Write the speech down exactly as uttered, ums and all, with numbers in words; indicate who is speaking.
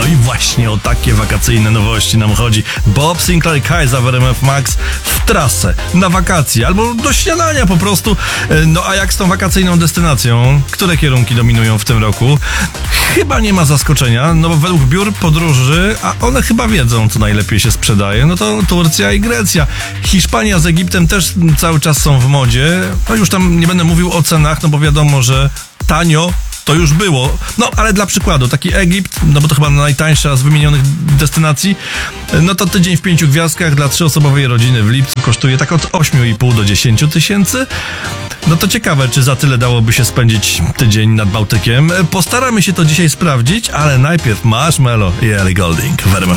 Speaker 1: i właśnie o takie wakacyjne nowości nam chodzi. Bob Sinclair i Kajza w R M F Max w trasę, na wakacje albo do śniadania po prostu. No a jak z tą wakacyjną destynacją? Które kierunki dominują w tym roku? Chyba nie ma zaskoczenia, no bo według biur podróży, a one chyba wiedzą, co najlepiej się sprzedaje, no to Turcja i Grecja. Hiszpania z Egiptem też cały czas są w modzie. No już tam nie będę mówił o cenach, no bo wiadomo, że tanio to już było. No, ale dla przykładu, taki Egipt, no bo to chyba najtańsza z wymienionych destynacji, no to tydzień w pięciu gwiazdkach dla trzyosobowej rodziny w lipcu kosztuje tak od osiem i pół do dziesięć tysięcy. No to ciekawe, czy za tyle dałoby się spędzić tydzień nad Bałtykiem. Postaramy się to dzisiaj sprawdzić, ale najpierw Marshmello i Ellie Goulding w R M F